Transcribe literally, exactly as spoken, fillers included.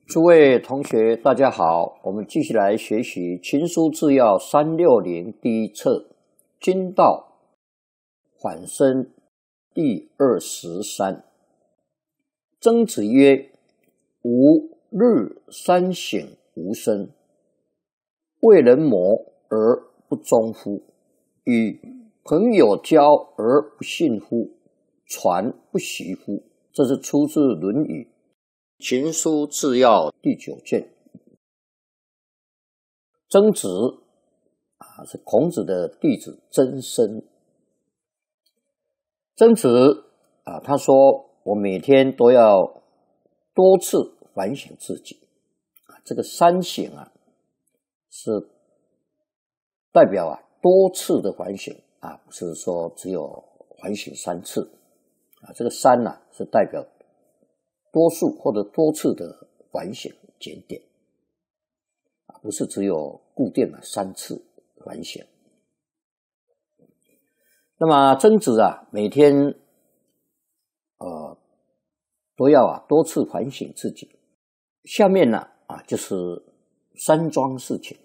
诸位同学，大家好，我们继续来学习《群书治要》三六零第一册《君道缓生》第二十三。曾子曰：“吾日三省吾身，为人谋而不忠乎？与朋友交而不信乎？传不习乎？”这是出自《论语·群书治要》第九卷。曾子啊，是孔子的弟子曾参。曾子啊，他说：“我每天都要多次反省自己。”啊，这个三省啊，是代表啊多次的反省啊，不是说只有反省三次啊。这个三呢、啊，是代表多数或者多次的反省检点啊，不是只有固定的三次反省。那么曾子啊，每天呃都要啊多次反省自己。下面呢啊，就是三桩事情